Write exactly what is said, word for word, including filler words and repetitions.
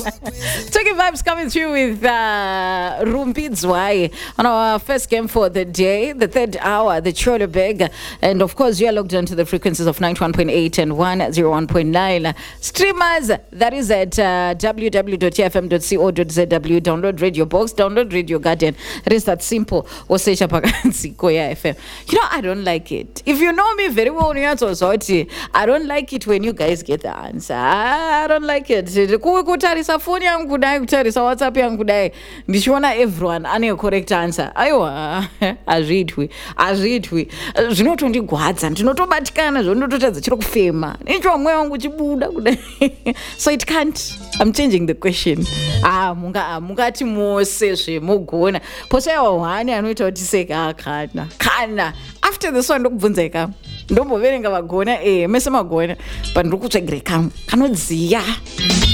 Talking vibes coming through with uh, Rumpi Dzwai on our first game for the day, the third hour, the Cholo Beg. And of course, you are logged onto the frequencies of ninety-one point eight and one oh one point nine. Streamers, that is at uh, w w w dot t f m dot co dot z w. Download Radio Box, download Radio Garden. It is that simple. Or say Koya F M. You know, I don't like it. If you know me very well, I don't like it when you guys get the answer. I don't like it. Kutarisa phone yangu kudai, kutarisa WhatsApp yangu kudai. Nishiona everyone ane correct answer. Aiwa, azvidwi, azvidwi. Zvinotondigwadza, ndinotobatikana zvonototadza chiro kufema. Nicho mweya wangu chibuda kudai. So it can't. I'm changing the question. Ah, munga mungati mose zvemugona. Posaiwa wani anoita kuti seka kana. Kana. After this one ndokubvunzeka. Ndomboverenga vagona eh mese magona. But ndikutsvagire kamwe kanodziya.